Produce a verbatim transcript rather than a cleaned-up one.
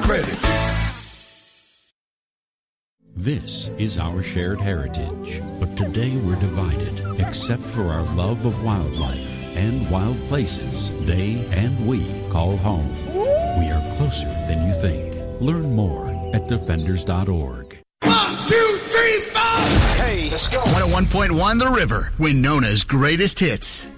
credit. This is our shared heritage, but today we're divided, except for our love of wildlife and wild places they and we call home. We are closer than you think. Learn more at defenders dot org. One, two, three, four! Hey, let's go. one oh one point one The River, Winona's greatest hits.